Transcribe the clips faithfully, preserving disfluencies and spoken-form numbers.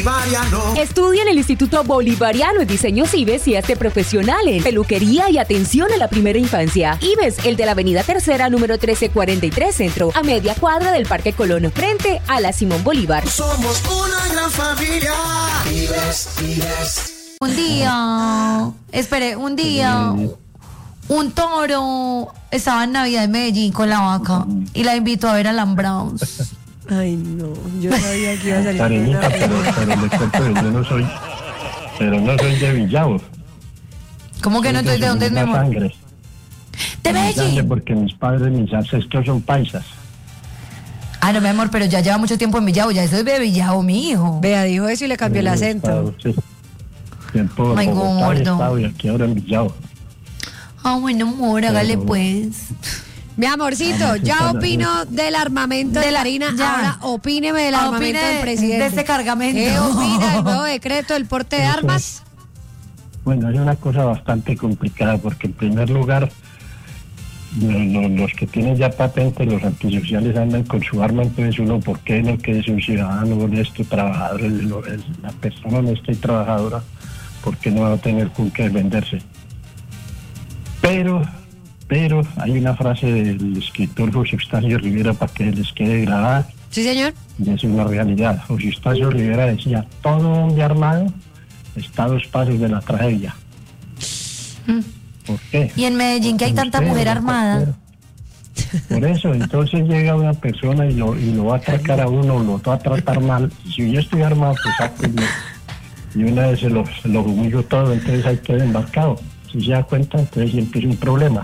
Bolivariano. Estudia en el Instituto Bolivariano en Diseño Cibes y hazte profesional en peluquería y atención a la primera infancia. Ibes, el de la avenida Tercera, número trece cuarenta y tres Centro, a media cuadra del Parque Colón, frente a la Simón Bolívar. Somos una gran familia. Ibes, Ibes. Un día, espere, un día, un toro estaba en Navidad en Medellín con la vaca y la invitó a ver alambrados. Ay, no, yo sabía que iba a salir. Karinita, pero, pero le cuento que yo no soy, pero no soy de Villavo. ¿Cómo que no? Entonces, ¿de dónde es mi amor? Sangre. ¿De Medellín? Porque mis padres, mis ancestros son paisas. Ah, no, mi amor, pero ya lleva mucho tiempo en Villavo, ya eso es de Villavo, mi hijo. Vea, dijo eso y le cambió el acento. Sí. Tiempo Ay, en Bogotá, gordo. estado, y aquí ahora en Villavo. Ah, bueno, amor, hágale pues. Mi amorcito, ya opino del armamento de, De la- la harina. ya. Ahora opíneme del armamento Opine del presidente. de este cargamento. ¿Qué opina del nuevo decreto del porte de Eso armas? Bueno, es una cosa bastante complicada porque en primer lugar lo- lo- los que tienen ya patente, los antisociales andan con su arma, entonces uno, ¿por qué no que es un ciudadano honesto, trabajador, el- el- la persona honesta y trabajadora, por qué no va a tener con qué defenderse? Pero, pero hay una frase del escritor José Eustacio Rivera para que les quede grabada, Sí, señor. y es una realidad. José Eustacio Rivera decía, todo hombre armado está a dos pasos de la tragedia. Mm. ¿Por qué? Y en Medellín, que hay tanta Usted, mujer no, armada. Por eso, entonces llega una persona y lo, y lo va a atracar a uno, lo va a tratar mal. Y si yo estoy armado, pues sáquenme. Y una vez se lo, se lo humillo todo, entonces ahí queda embarcado. Si se da cuenta, entonces sí empieza un problema.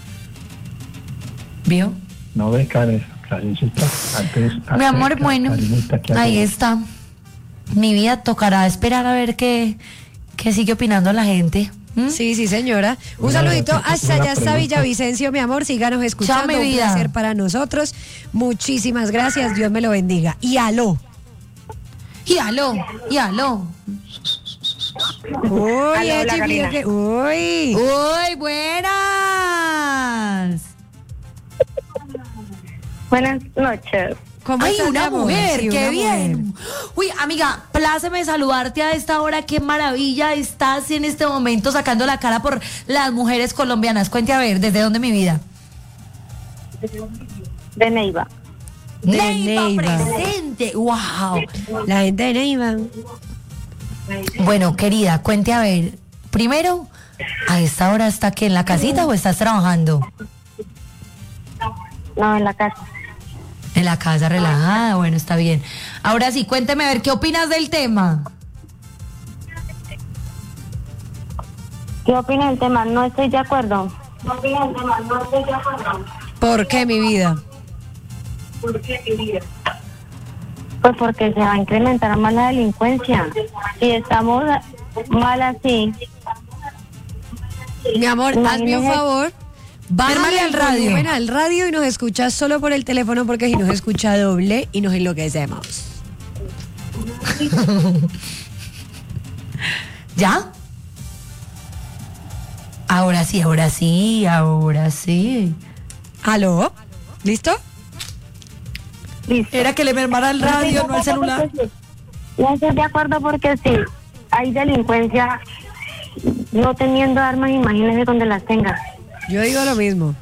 ¿Vio? ¿No ve, Karen? Karencita? Entonces, Mi amor, acerca, bueno, Karencita, ¿qué ahí hacemos? está. Mi vida tocará esperar a ver qué, qué sigue opinando la gente. ¿Mm? Sí, sí, señora. Un Una- saludito una hasta allá, hasta pregunta. Villavicencio, mi amor. Síganos escuchando. Chao, mi Un vida. placer para nosotros. Muchísimas gracias. Dios me lo bendiga. Y aló. Y aló, y aló. Uy, Aló, eh, la chiflido Karina. que- uy. ¡Uy, buenas! Buenas noches. ¿Cómo ¡Ay, estás, una mi amor? mujer! Sí, ¡Qué una bien! mujer. Uy, amiga, pláceme saludarte a esta hora. ¡Qué maravilla! Estás en este momento sacando la cara por las mujeres colombianas. Cuente a ver, ¿desde dónde mi vida? De Neiva. De Neiva Neiva. presente. ¡Wow! La gente de Neiva. Bueno, querida, cuente a ver. Primero, ¿a esta hora está aquí en la casita o estás trabajando? No, en la casa. En la casa, relajada. Bueno, está bien. Ahora sí, cuénteme a ver, ¿qué opinas del tema? ¿Qué opina del tema? No estoy de acuerdo. ¿Qué opina del tema? No estoy de acuerdo. ¿Por qué, mi vida? ¿Por qué, mi vida? Pues porque se va a incrementar más la delincuencia. Si estamos mal así, Mi amor, hazme un Imagínese- favor. Bájale Férmale al al radio. radio. al radio y nos escuchas solo por el teléfono porque si nos escucha doble y nos enloquecemos. ¿Ya? Ahora sí, ahora sí, ahora sí. ¿Aló? ¿Listo? listo. Era que le mermara el radio, no el celular. No estoy de acuerdo porque si hay delincuencia, no teniendo armas, imagínese donde las tenga. Yo digo lo mismo.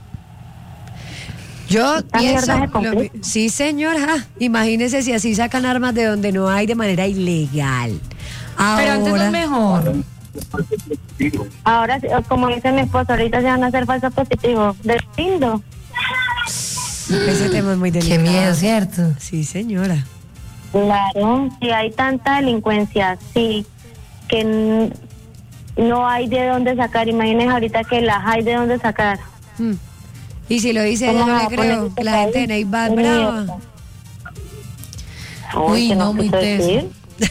Yo ¿Esta pienso... mierda se lo complica? mi- sí, señora. Imagínese si así sacan armas de donde no hay de manera ilegal. Pero antes no Ahora, es mejor. Ahora, como dice mi esposo, ahorita se van a hacer falsos positivos. De lindo. ese tema es muy Qué delicado. miedo, ¿cierto? Sí, señora. Claro, si hay tanta delincuencia, sí, que n- no hay de dónde sacar. Imagínense ahorita que las hay de dónde sacar. Mm. Y si lo dice ella, ¿Cómo no va le a poner creo. este Que la gente de país? Neiva es Qué brava. mierda. Uy, Ay, que no, muy quiso teso. decir.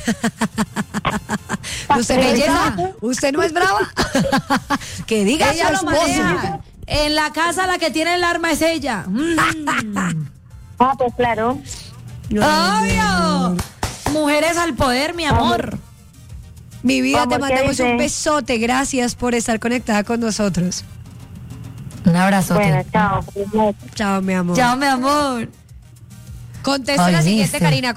¿Usted no es brava? ¿Usted no es brava? Que diga Ella su lo esposo. maneja. En la casa la que tiene el arma es ella. Mm. Ah, pues claro. ¡Obvio! Mujeres al poder, mi amor. Mi vida, te Amor, ¿qué mandamos dice? un besote. Gracias por estar conectada con nosotros. Un abrazote. Bueno, chao. Feliz noche. Chao, mi amor. Chao, mi amor. Contesta Ay, la siguiente, viste. Karina.